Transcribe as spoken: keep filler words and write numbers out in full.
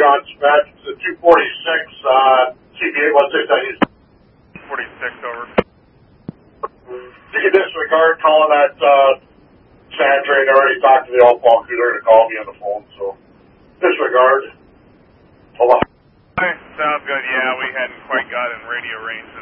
on dispatch. It's a two forty-six, uh, C P A one six nine. forty-six over. You can disregard calling that, uh, sand train. I already talked to the Alpha Cooler to call me on the phone, so disregard. Hold on. Okay, sounds good. Yeah, we hadn't quite got in radio range